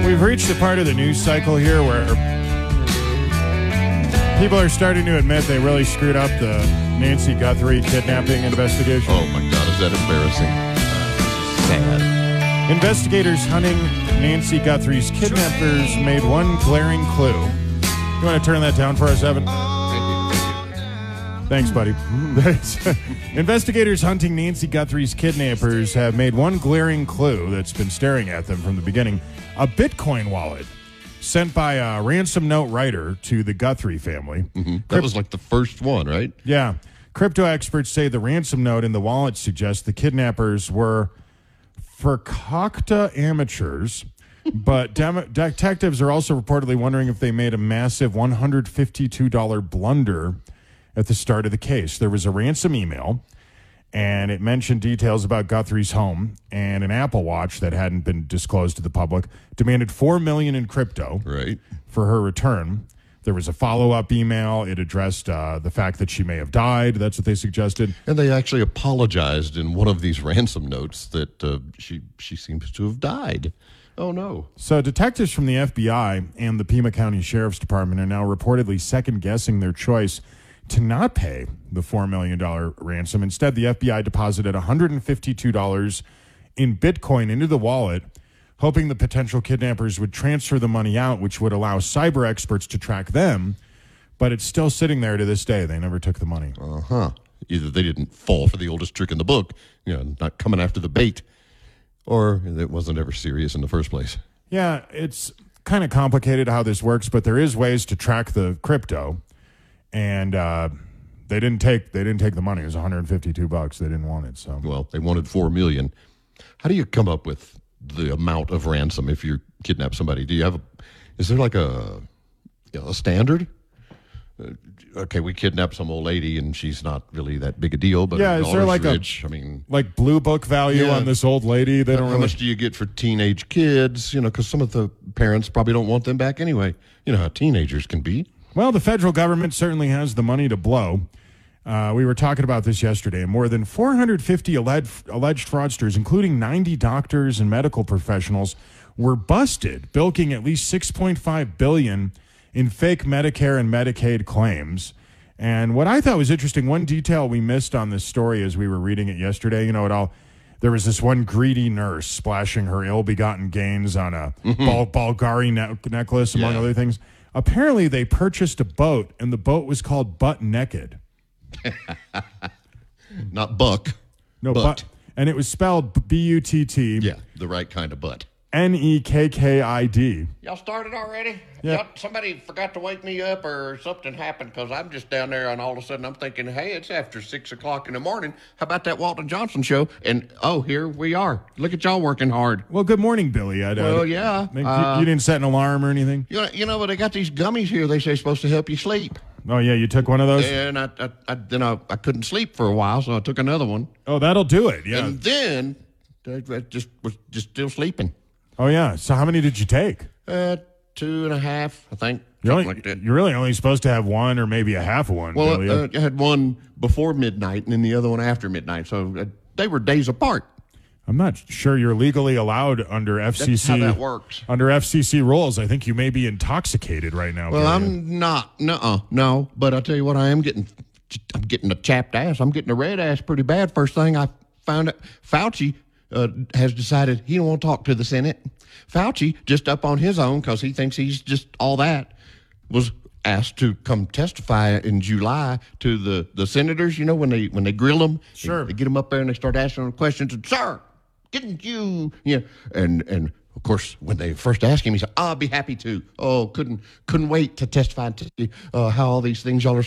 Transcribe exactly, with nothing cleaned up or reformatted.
We've reached the part of the news cycle here where people are starting to admit they really screwed up the Nancy Guthrie kidnapping investigation. Oh, my God, is that embarrassing? Uh, sad. Investigators hunting Nancy Guthrie's kidnappers made one glaring clue. You want to turn that down for us, Evan? Thanks, buddy. Investigators hunting Nancy Guthrie's kidnappers have made one glaring clue that's been staring at them from the beginning. A Bitcoin wallet sent by a ransom note writer to the Guthrie family. Mm-hmm. That Crypt- was like the first one, right? Yeah. Crypto experts say the ransom note in the wallet suggests the kidnappers were Fakakta amateurs, but dem- detectives are also reportedly wondering if they made a massive one hundred fifty-two dollars blunder at the start of the case. There was a ransom email, and it mentioned details about Guthrie's home, and an Apple Watch that hadn't been disclosed to the public demanded four million dollars in crypto right. for her return. There was a follow-up email. It addressed uh, the fact that she may have died. That's what they suggested. And they actually apologized in one of these ransom notes that uh, she she seems to have died. Oh, no. So detectives from the F B I and the Pima County Sheriff's Department are now reportedly second-guessing their choice to not pay the four million dollars ransom. Instead, the F B I deposited one hundred fifty-two dollars in Bitcoin into the wallet, hoping the potential kidnappers would transfer the money out, which would allow cyber experts to track them. But it's still sitting there to this day. They never took the money. Uh-huh. Either they didn't fall for the oldest trick in the book, you know, not coming after the bait, or it wasn't ever serious in the first place. Yeah, it's kind of complicated how this works, but there is ways to track the crypto. And uh, they didn't take they didn't take the money. It was one hundred fifty-two bucks. They didn't want it. So well, they wanted four million. How do you come up with the amount of ransom if you kidnap somebody? Do you have a? Is there like a you know, a standard? Uh, okay, we kidnapped some old lady and she's not really that big a deal, but yeah, her is there like rich. a I mean, like blue book value yeah. on this old lady? They how, don't. How really... much do you get for teenage kids? You know, because some of the parents probably don't want them back anyway. You know how teenagers can be. Well, the federal government certainly has the money to blow. Uh, we were talking about this yesterday. More than four hundred fifty alleged, alleged fraudsters, including ninety doctors and medical professionals, were busted, bilking at least six point five billion dollars in fake Medicare and Medicaid claims. And what I thought was interesting, one detail we missed on this story as we were reading it yesterday, you know, it all. There was this one greedy nurse splashing her ill-begotten gains on a mm-hmm. Bul- Bulgari ne- necklace, among yeah. other things. Apparently, they purchased a boat, and the boat was called Butt Naked. Not Buck. No, Butt. Butt. And it was spelled B U T T. Yeah, the right kind of butt. N E K K I D. Y'all started already? Yeah. Y'all, somebody forgot to wake me up or something happened because I'm just down there and all of a sudden I'm thinking, hey, it's after six o'clock in the morning. How about that Walton Johnson show? And, oh, here we are. Look at y'all working hard. Well, good morning, Billy. I'd, Well, uh, yeah. You, Uh, you didn't set an alarm or anything? You know, you know, but they got these gummies here they say supposed to help you sleep. Oh, yeah, you took one of those? And I, I, I, then I, I couldn't sleep for a while, so I took another one. Oh, that'll do it, yeah. And then I I just was just still sleeping. Oh, yeah. So how many did you take? Uh, two and a half, I think. You're, only, Like that. you're really only supposed to have one or maybe a half of one, Well, Billy. uh, I had one before midnight and then the other one after midnight. So uh, they were days apart. I'm not sure you're legally allowed under F C C. That's how that works. Under F C C rules, I think you may be intoxicated right now. Well, Billy. I'm not. Nuh-uh. No. But I'll tell you what, I am getting. I'm getting a chapped ass. I'm getting a red ass pretty bad. First thing I found out, Fauci uh, has decided he don't want to talk to the Senate. Fauci, just up on his own because he thinks he's just all that, was asked to come testify in July to the, the senators, you know, when they when they grill them. Sure. They, they get them up there and they start asking them questions. And, sir, didn't you? Yeah. And, and of course, when they first asked him, he said, I'll be happy to. Oh, couldn't couldn't wait to testify to see uh, how all these things y'all are